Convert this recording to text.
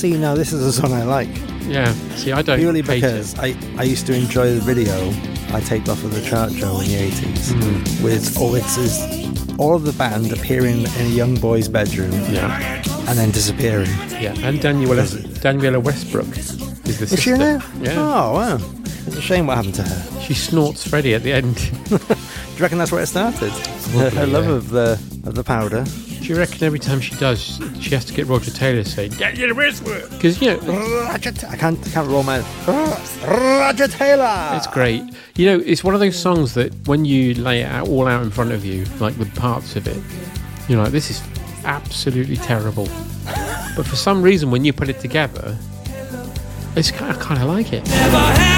See, now this is a song I like. Yeah. See, I don't. Purely hate because it. I used to enjoy the video I taped off of the chart show in the 80s with all of the band appearing in a young boy's bedroom and then disappearing. Yeah, and Daniela Westbrook is the sister. Is she in it? Yeah. Oh, wow. It's a shame what happened to her. She snorts Freddie at the end. Do you reckon that's where it started? Her love of the powder. Do you reckon every time she does, she has to get Roger Taylor to say Daniela Westbrook? Because, I can't roll my... Roger Taylor! It's great. It's one of those songs that when you lay it all out in front of you, like the parts of it, you're like, this is absolutely terrible. But for some reason, when you put it together, I kind of like it.